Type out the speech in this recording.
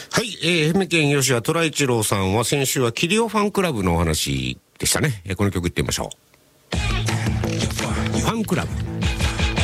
はい、愛媛県吉谷虎一郎さんは先週はキリオファンクラブのお話でしたね。この曲いってみましょう。ファンクラブ。